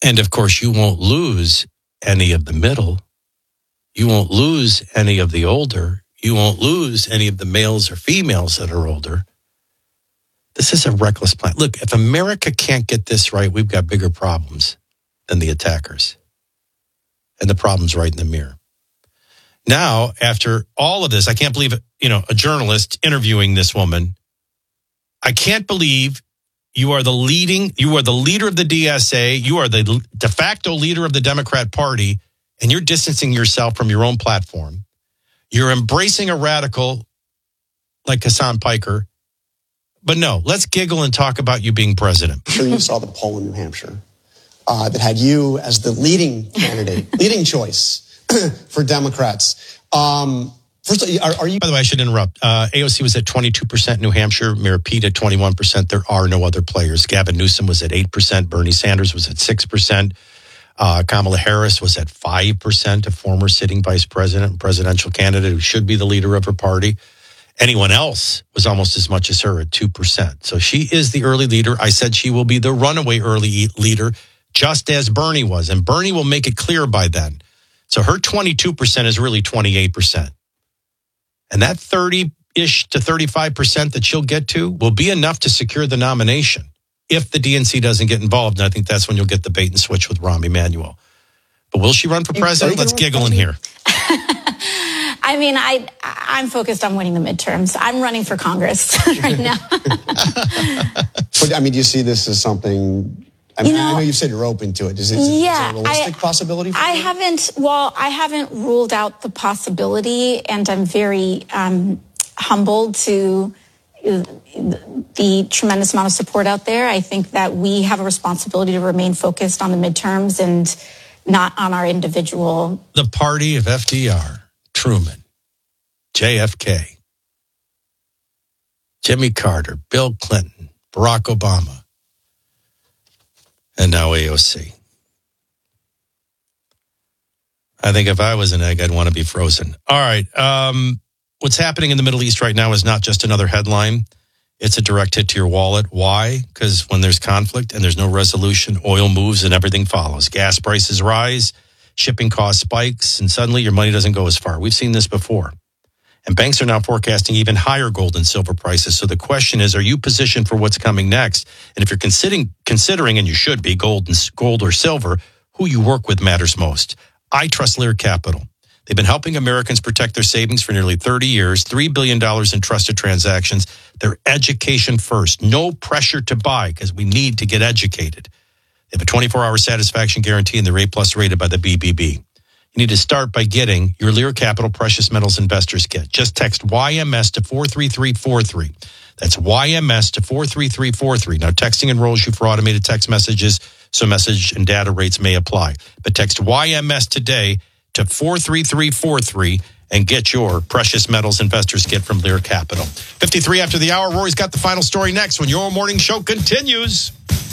And of course, you won't lose any of the middle. You won't lose any of the older. You won't lose any of the males or females that are older. This is a reckless plan. Look, if America can't get this right, we've got bigger problems than the attackers. And the problem's right in the mirror. Now, after all of this, I can't believe it, a journalist interviewing this woman. I can't believe you are the leader of the DSA. You are the de facto leader of the Democrat Party, and you're distancing yourself from your own platform. You're embracing a radical like Hassan Piker. But no, let's giggle and talk about you being president. I'm sure you saw the poll in New Hampshire that had you as the leading candidate, leading choice for Democrats. First, are you? By the way, I should interrupt. AOC was at 22%, New Hampshire. Mayor Pete at 21%. There are no other players. Gavin Newsom was at 8%. Bernie Sanders was at 6%. Kamala Harris was at 5%, a former sitting vice president and presidential candidate who should be the leader of her party. Anyone else was almost as much as her at 2%. So she is the early leader. I said she will be the runaway early leader, just as Bernie was. And Bernie will make it clear by then. So her 22% is really 28%. And that 30-ish to 35% that she'll get to will be enough to secure the nomination if the DNC doesn't get involved. And I think that's when you'll get the bait and switch with Rahm Emanuel. But will she run for president? Let's giggle in here. I mean, I'm focused on winning the midterms. I'm running for Congress right now. But, I mean, do you see this as something... I know you said you're open to it. Is it a realistic possibility for you? I haven't ruled out the possibility, and I'm very humbled to the tremendous amount of support out there. I think that we have a responsibility to remain focused on the midterms and not on our individual. The party of FDR, Truman, JFK, Jimmy Carter, Bill Clinton, Barack Obama, and now AOC. I think if I was an egg, I'd want to be frozen. All right. What's happening in the Middle East right now is not just another headline. It's a direct hit to your wallet. Why? Because when there's conflict and there's no resolution, oil moves and everything follows. Gas prices rise, shipping cost spikes, and suddenly your money doesn't go as far. We've seen this before. And banks are now forecasting even higher gold and silver prices. So the question is, are you positioned for what's coming next? And if you're considering, and you should be, gold or silver, who you work with matters most. I trust Lear Capital. They've been helping Americans protect their savings for nearly 30 years, $3 billion in trusted transactions. They're education first. No pressure to buy because we need to get educated. They have a 24-hour satisfaction guarantee and they're A+ rated by the BBB. You need to start by getting your Lear Capital Precious Metals Investors Kit. Just text YMS to 43343. That's YMS to 43343. Now, texting enrolls you for automated text messages, so message and data rates may apply. But text YMS today to 43343 and get your Precious Metals Investors Kit from Lear Capital. 53 after the hour. Rory's got the final story next when your morning show continues.